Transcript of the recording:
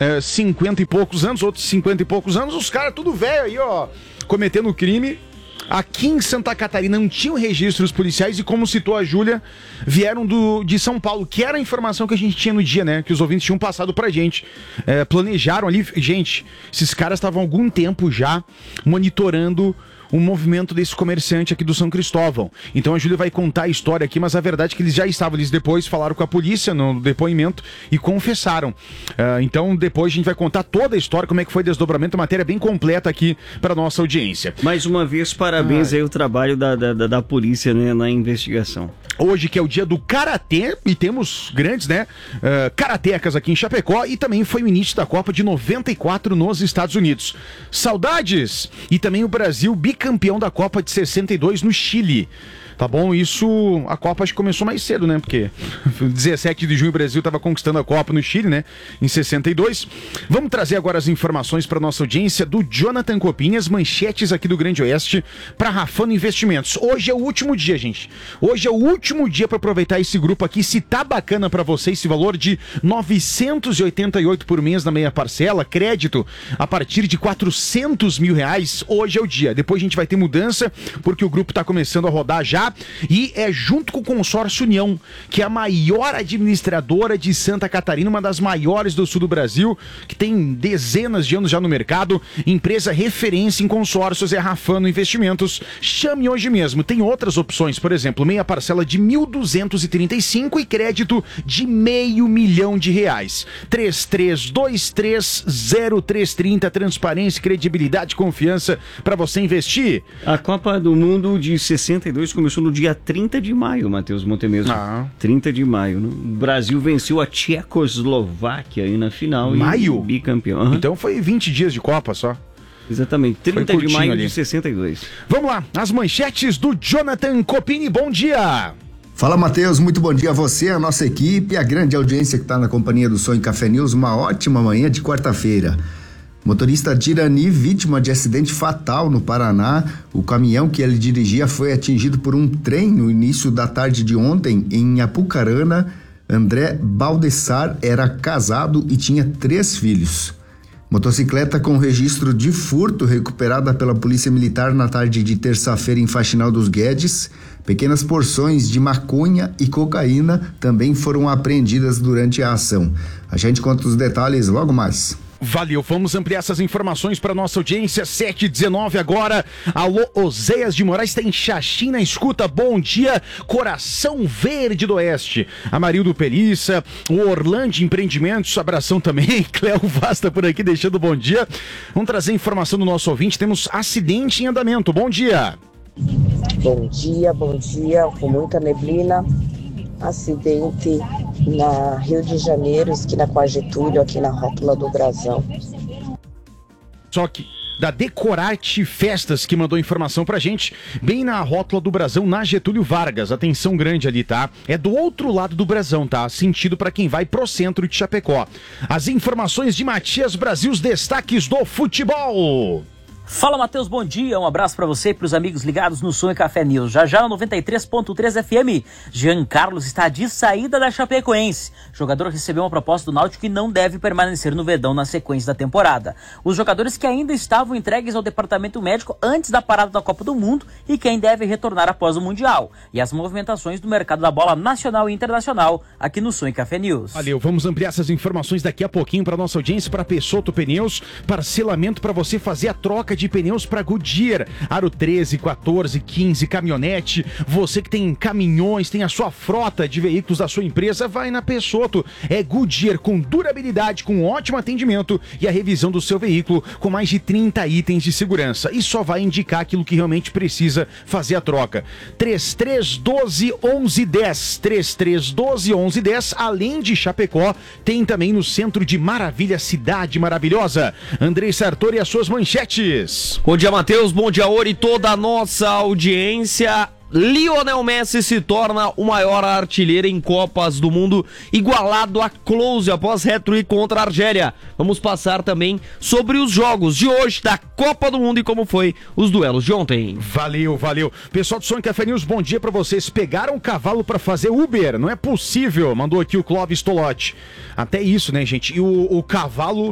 50 e poucos anos, outros 50 e poucos anos, os caras tudo velho aí, ó, cometendo crime. Aqui em Santa Catarina não tinham registros policiais e, como citou a Júlia, vieram de São Paulo, que era a informação que a gente tinha no dia, né? Que os ouvintes tinham passado pra gente. Planejaram ali. Gente, esses caras estavam há algum tempo já monitorando o movimento desse comerciante aqui do São Cristóvão. Então a Júlia vai contar a história aqui, mas a verdade é que eles já estavam, eles depois falaram com a polícia no depoimento e confessaram. Então depois a gente vai contar toda a história, como é que foi o desdobramento, matéria bem completa aqui para nossa audiência. Mais uma vez, parabéns aí o trabalho da polícia, né, na investigação. Hoje que é o dia do Karatê, e temos grandes, né, karatecas aqui em Chapecó, e também foi o início da Copa de 94 nos Estados Unidos. Saudades! E também o Brasil bicampeão da Copa de 62 no Chile. Tá bom? Isso, a Copa acho que começou mais cedo, né? Porque 17 de junho o Brasil estava conquistando a Copa no Chile, né? Em 62. Vamos trazer agora as informações para nossa audiência do Jonathan Copini, as manchetes aqui do Grande Oeste para Rafano Investimentos. Hoje é o último dia, gente. Hoje é o último dia para aproveitar esse grupo aqui. Se tá bacana para você esse valor de 988 por mês na meia parcela, crédito a partir de 400 mil reais, hoje é o dia. Depois a gente vai ter mudança, porque o grupo tá começando a rodar já. E é junto com o Consórcio União, que é a maior administradora de Santa Catarina, uma das maiores do sul do Brasil, que tem dezenas de anos já no mercado, empresa referência em consórcios, é Rafano Investimentos. Chame hoje mesmo. Tem outras opções, por exemplo, meia parcela de 1.235 e crédito de R$500 mil. 33230330, transparência, credibilidade, confiança para você investir. A Copa do Mundo de 62 começou no dia 30 de maio, Matheus Montemesmo. 30 de maio. Né? O Brasil venceu a Tchecoslováquia aí na final. Maio? E bicampeão. Então foi 20 dias de Copa só. Exatamente, 30 de maio ali. De 62. Vamos lá, as manchetes do Jonathan Copini, bom dia! Fala, Matheus, muito bom dia a você, a nossa equipe, a grande audiência que está na companhia do Sonho Café News, uma ótima manhã de quarta-feira. Motorista Dirani, vítima de acidente fatal no Paraná. O caminhão que ele dirigia foi atingido por um trem no início da tarde de ontem em Apucarana. André Baldessar era casado e tinha 3 filhos. Motocicleta com registro de furto recuperada pela Polícia Militar na tarde de terça-feira em Faxinal dos Guedes. Pequenas porções de maconha e cocaína também foram apreendidas durante a ação. A gente conta os detalhes logo mais. Valeu, vamos ampliar essas informações para nossa audiência, 7h19 agora. Alô, Oséias de Moraes, está em Xaxim na escuta, bom dia, Coração Verde do Oeste. Amarildo Pelissa, o Orlando Empreendimentos, abração também, Cléo Vaz tá por aqui deixando bom dia. Vamos trazer informação do nosso ouvinte, temos acidente em andamento, bom dia. Bom dia, com muita neblina. Acidente na Rio de Janeiro, esquina com a Getúlio, aqui na rótula do Brasão. Só que da Decorarte Festas, que mandou informação pra gente, bem na rótula do Brasão, na Getúlio Vargas. Atenção grande ali, tá? É do outro lado do Brasão, tá? Sentido pra quem vai pro centro de Chapecó. As informações de Matias Brasil, os destaques do futebol. Fala, Matheus, bom dia, um abraço pra você e pros amigos ligados no Sonho Café News. Já no 93.3 FM, Jean Carlos está de saída da Chapecoense. O jogador recebeu uma proposta do Náutico e não deve permanecer no Verdão na sequência da temporada. Os jogadores que ainda estavam entregues ao departamento médico antes da parada da Copa do Mundo e quem deve retornar após o Mundial. E as movimentações do mercado da bola nacional e internacional aqui no Sonho Café News. Valeu, vamos ampliar essas informações daqui a pouquinho para nossa audiência, para Peixoto Pneus, parcelamento para você fazer a troca de pneus para Goodyear, aro 13, 14, 15, caminhonete. Você que tem caminhões, tem a sua frota de veículos da sua empresa, vai na Peixoto. É Goodyear com durabilidade, com ótimo atendimento e a revisão do seu veículo com mais de 30 itens de segurança. E só vai indicar aquilo que realmente precisa fazer a troca. 3312-1110, 3312-1110, além de Chapecó, tem também no centro de Maravilha, cidade maravilhosa. Andrei Sartori e as suas manchetes. Bom dia, Matheus, bom dia, Ori, toda a nossa audiência. Lionel Messi se torna o maior artilheiro em Copas do Mundo, igualado a Klose após hat-trick contra a Argélia. Vamos passar também sobre os jogos de hoje da Copa do Mundo e como foi os duelos de ontem. Valeu. Pessoal do Sonho Café News, bom dia pra vocês. Pegaram um cavalo pra fazer Uber? Não é possível, mandou aqui o Clóvis Tolotti. Até isso, né, gente? E o cavalo